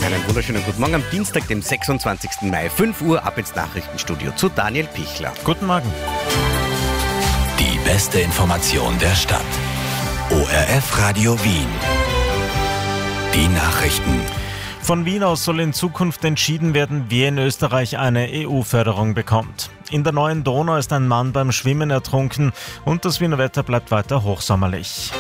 Einen wunderschönen guten Morgen am Dienstag, dem 26. Mai, 5 Uhr, ab ins Nachrichtenstudio zu Daniel Pichler. Guten Morgen. Die beste Information der Stadt. ORF Radio Wien. Die Nachrichten. Von Wien aus soll in Zukunft entschieden werden, wer in Österreich eine EU-Förderung bekommt. In der neuen Donau ist ein Mann beim Schwimmen ertrunken und das Wiener Wetter bleibt weiter hochsommerlich.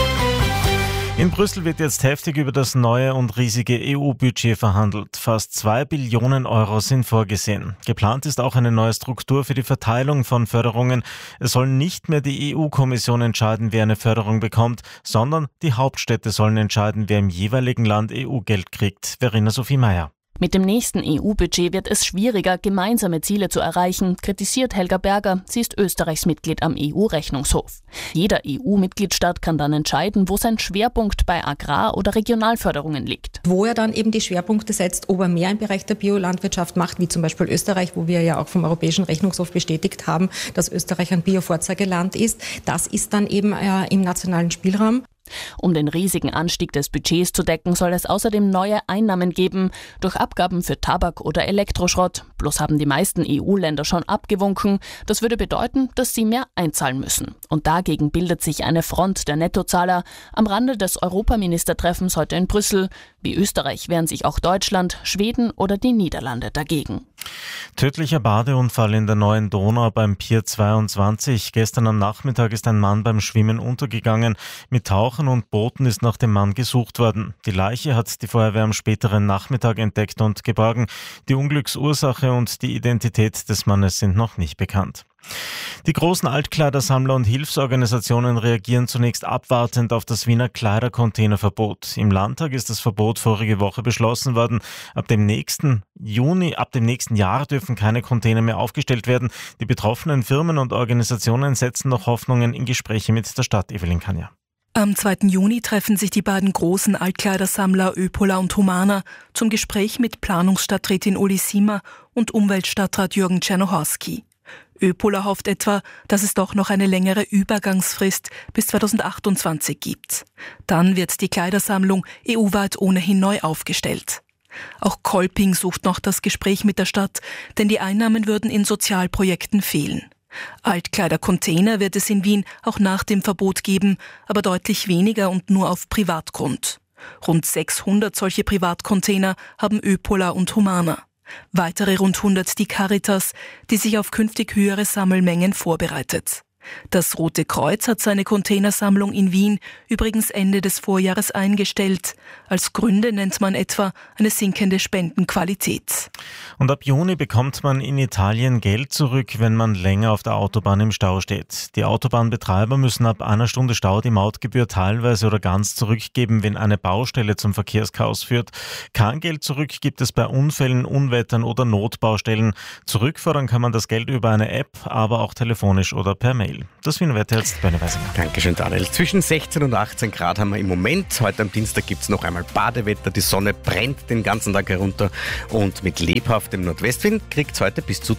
In Brüssel wird jetzt heftig über das neue und riesige EU-Budget verhandelt. Fast 2 Billionen Euro sind vorgesehen. Geplant ist auch eine neue Struktur für die Verteilung von Förderungen. Es soll nicht mehr die EU-Kommission entscheiden, wer eine Förderung bekommt, sondern die Hauptstädte sollen entscheiden, wer im jeweiligen Land EU-Geld kriegt. Verena Sophie Meyer. Mit dem nächsten EU-Budget wird es schwieriger, gemeinsame Ziele zu erreichen, kritisiert Helga Berger. Sie ist Österreichs Mitglied am EU-Rechnungshof. Jeder EU-Mitgliedstaat kann dann entscheiden, wo sein Schwerpunkt bei Agrar- oder Regionalförderungen liegt. Wo er dann eben die Schwerpunkte setzt, ob er mehr im Bereich der Biolandwirtschaft macht, wie zum Beispiel Österreich, wo wir ja auch vom Europäischen Rechnungshof bestätigt haben, dass Österreich ein Bio-Vorzeigeland ist. Das ist dann eben im nationalen Spielraum. Um den riesigen Anstieg des Budgets zu decken, soll es außerdem neue Einnahmen geben, durch Abgaben für Tabak oder Elektroschrott. Bloß haben die meisten EU-Länder schon abgewunken. Das würde bedeuten, dass sie mehr einzahlen müssen. Und dagegen bildet sich eine Front der Nettozahler am Rande des Europaministertreffens heute in Brüssel. Wie Österreich wehren sich auch Deutschland, Schweden oder die Niederlande dagegen. Tödlicher Badeunfall in der neuen Donau beim Pier 22. Gestern am Nachmittag ist ein Mann beim Schwimmen untergegangen. Mit Tauchern und Booten ist nach dem Mann gesucht worden. Die Leiche hat die Feuerwehr am späteren Nachmittag entdeckt und geborgen. Die Unglücksursache und die Identität des Mannes sind noch nicht bekannt. Die großen Altkleidersammler und Hilfsorganisationen reagieren zunächst abwartend auf das Wiener Kleidercontainerverbot. Im Landtag ist das Verbot vorige Woche beschlossen worden. Ab dem nächsten Jahr dürfen keine Container mehr aufgestellt werden. Die betroffenen Firmen und Organisationen setzen noch Hoffnungen in Gespräche mit der Stadt. Evelyn Kanja. Am 2. Juni treffen sich die beiden großen Altkleidersammler Öpola und Humana zum Gespräch mit Planungsstadträtin Uli Siemer und Umweltstadtrat Jürgen Czernohorski. Öpola hofft etwa, dass es doch noch eine längere Übergangsfrist bis 2028 gibt. Dann wird die Kleidersammlung EU-weit ohnehin neu aufgestellt. Auch Kolping sucht noch das Gespräch mit der Stadt, denn die Einnahmen würden in Sozialprojekten fehlen. Altkleidercontainer wird es in Wien auch nach dem Verbot geben, aber deutlich weniger und nur auf Privatgrund. Rund 600 solche Privatcontainer haben Öpola und Humana. Weitere rund 100 die Caritas, die sich auf künftig höhere Sammelmengen vorbereitet. Das Rote Kreuz hat seine Containersammlung in Wien übrigens Ende des Vorjahres eingestellt. Als Gründe nennt man etwa eine sinkende Spendenqualität. Und ab Juni bekommt man in Italien Geld zurück, wenn man länger auf der Autobahn im Stau steht. Die Autobahnbetreiber müssen ab einer Stunde Stau die Mautgebühr teilweise oder ganz zurückgeben, wenn eine Baustelle zum Verkehrschaos führt. Kein Geld zurück gibt es bei Unfällen, Unwettern oder Notbaustellen. Zurückfordern kann man das Geld über eine App, aber auch telefonisch oder per Mail. Das Wiener Wetter jetzt bei Weisinger. Dankeschön, Daniel. Zwischen 16 und 18 Grad haben wir im Moment. Heute am Dienstag gibt es noch einmal Badewetter. Die Sonne brennt den ganzen Tag herunter und mit lebhaftem Nordwestwind kriegt es heute bis zu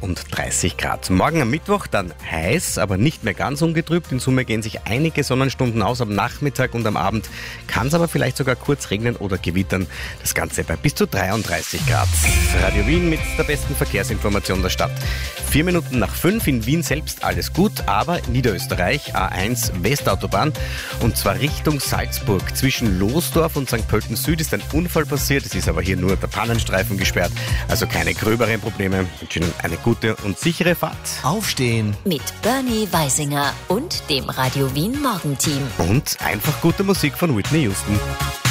32 Grad. Morgen am Mittwoch dann heiß, aber nicht mehr ganz ungetrübt. In Summe gehen sich einige Sonnenstunden aus. Am Nachmittag und am Abend kann es aber vielleicht sogar kurz regnen oder gewittern. Das Ganze bei bis zu 33 Grad. Radio Wien mit der besten Verkehrsinformation der Stadt. 4 Minuten nach 5 in Wien selbst alles gut, aber Niederösterreich, A1 Westautobahn und zwar Richtung Salzburg. Zwischen Losdorf und St. Pölten Süd ist ein Unfall passiert. Es ist aber hier nur der Pannenstreifen gesperrt, also keine gröberen Probleme. Ich wünsche Ihnen eine gute und sichere Fahrt. Aufstehen mit Bernie Weisinger und dem Radio Wien Morgenteam. Und einfach gute Musik von Whitney Houston.